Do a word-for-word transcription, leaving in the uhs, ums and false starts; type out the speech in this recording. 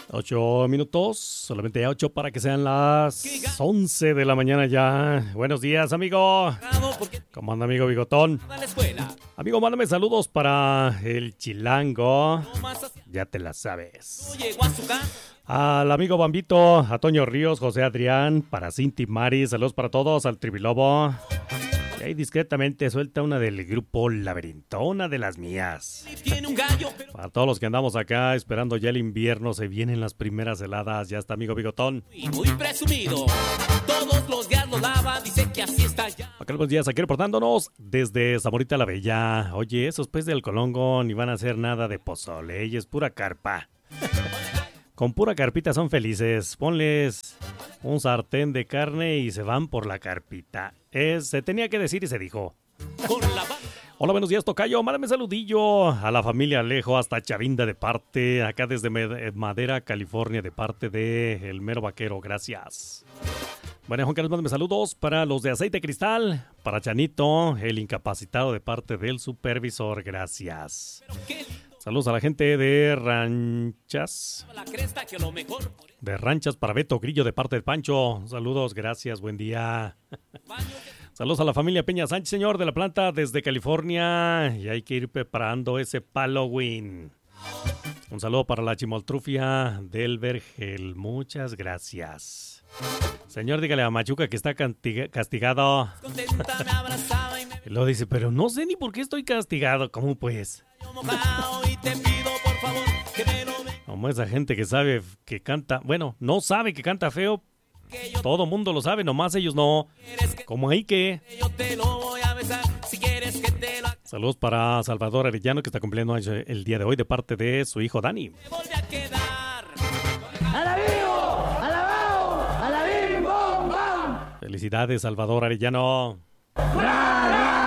Ocho minutos, solamente ocho para que sean las once de la mañana ya. Buenos días, amigo. ¿Cómo anda, amigo Bigotón? Amigo, mándame saludos para el Chilango. Ya te la sabes. Al amigo Bambito, a Toño Ríos, José Adrián, para Cinti Mari, saludos para todos, al Tribilobo. Y ahí discretamente suelta una del grupo Laberinto, una de las mías. Para todos los que andamos acá esperando ya el invierno, se vienen las primeras heladas. Ya está, amigo Bigotón. Muy presumido, todos los días lo lava, dice que así está ya. Acá los días aquí reportándonos desde Zamorita la Bella. Oye, esos peces del Colongo ni van a hacer nada de pozole, y es pura carpa. Con pura carpita son felices. Ponles un sartén de carne y se van por la carpita. Es, se tenía que decir y se dijo. Hola, buenos días, tocayo. Mándame saludillo a la familia Alejo hasta Chavinda de parte, acá desde Madera, California, de parte de El Mero Vaquero. Gracias. Bueno, Juan Carlos, mándame saludos para los de Aceite Cristal, para Chanito, el incapacitado, de parte del supervisor. Gracias. Saludos a la gente de Ranchas. De Ranchas para Beto Grillo, de parte de Pancho. Saludos, gracias, buen día. Saludos a la familia Peña Sánchez, señor, de la planta desde California. Y hay que ir preparando ese Halloween. Un saludo para la Chimoltrufia del Vergel. Muchas gracias. Señor, dígale a Machuca que está castigado. Y luego dice, pero no sé ni por qué estoy castigado. ¿Cómo pues? Como esa gente que sabe que canta, bueno, no sabe que canta feo. Todo mundo lo sabe, nomás ellos no. Como hay que. Saludos para Salvador Arellano, que está cumpliendo el día de hoy de parte de su hijo Dani. Felicidades, Salvador Arellano.